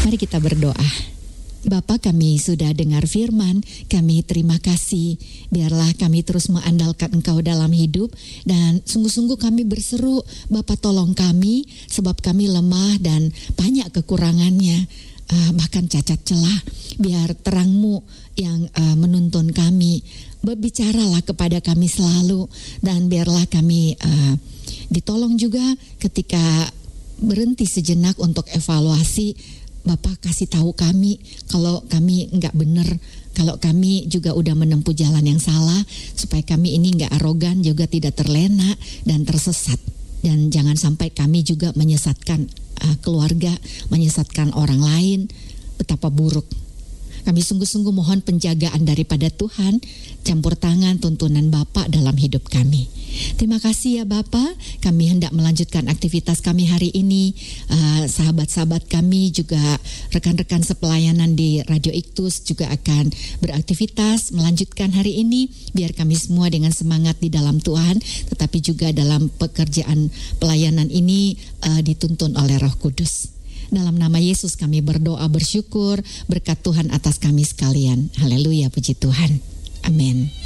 Mari kita berdoa. Bapa, kami sudah dengar firman, kami terima kasih. Biarlah kami terus mengandalkan Engkau dalam hidup, dan sungguh-sungguh kami berseru, Bapa tolong kami, sebab kami lemah dan banyak kekurangannya, bahkan cacat celah. Biar terang-Mu yang menuntun kami. Berbicaralah kepada kami selalu, dan biarlah kami ditolong juga ketika berhenti sejenak untuk evaluasi. Bapak kasih tahu kami kalau kami enggak benar, kalau kami juga udah menempuh jalan yang salah, supaya kami ini enggak arogan, juga tidak terlena dan tersesat. Dan jangan sampai kami juga menyesatkan keluarga, menyesatkan orang lain. Betapa buruk. Kami sungguh-sungguh mohon penjagaan daripada Tuhan, campur tangan tuntunan Bapak dalam hidup kami. Terima kasih ya Bapak, kami hendak melanjutkan aktivitas kami hari ini. Sahabat-sahabat kami juga, rekan-rekan sepelayanan di Radio Iktus juga akan beraktivitas melanjutkan hari ini. Biar kami semua dengan semangat di dalam Tuhan, tetapi juga dalam pekerjaan pelayanan ini dituntun oleh Roh Kudus. Dalam nama Yesus kami berdoa bersyukur, berkat Tuhan atas kami sekalian. Haleluya, puji Tuhan. Amin.